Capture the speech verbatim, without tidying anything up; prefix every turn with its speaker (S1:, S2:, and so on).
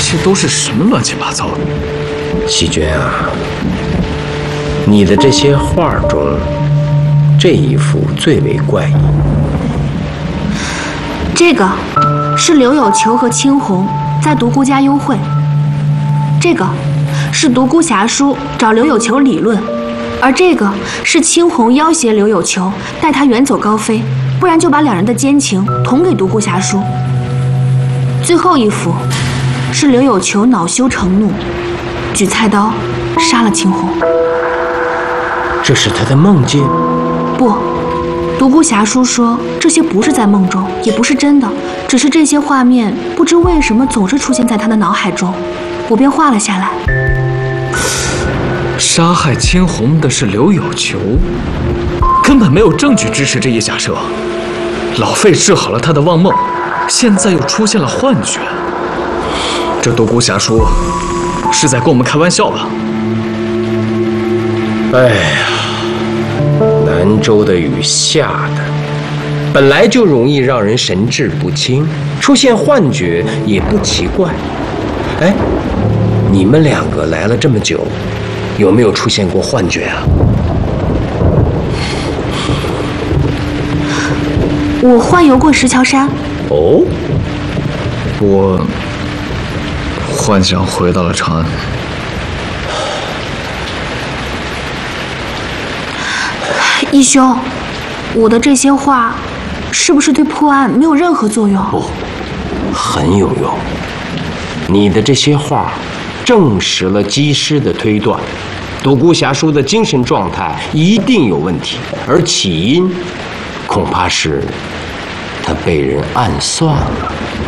S1: 这都是什么乱七八糟的？
S2: 细娟啊，你的这些画中，这一幅最为怪异。
S3: 这个是刘有球和青红在独孤家幽会，这个是独孤侠书找刘有球理论，而这个是青红要挟刘有球带他远走高飞，不然就把两人的奸情捅给独孤侠书。最后一幅是刘有球恼羞成怒，举菜刀杀了青红。
S2: 这是他的梦境？
S3: 不，独孤侠书说这些不是在梦中，也不是真的，只是这些画面不知为什么总是出现在他的脑海中，我便画了下来。
S1: 杀害青红的是刘有球，根本没有证据支持这一假设。老费治好了他的妄梦，现在又出现了幻觉。这独孤侠书是在跟我们开玩笑吧？
S2: 哎呀，南州的雨下的本来就容易让人神志不清，出现幻觉也不奇怪。哎，你们两个来了这么久，有没有出现过幻觉啊？
S3: 我幻游过石桥山。
S2: 哦，
S1: 我幻想回到了长安。
S3: 义兄，我的这些话是不是对破案没有任何作用？
S2: 不，很有用。你的这些话证实了机师的推断，独孤侠书的精神状态一定有问题，而起因恐怕是他被人暗算了。